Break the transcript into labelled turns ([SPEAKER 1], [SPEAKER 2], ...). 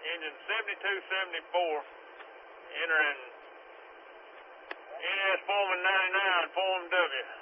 [SPEAKER 1] engine 7274, entering NS Foreman 99, Form W.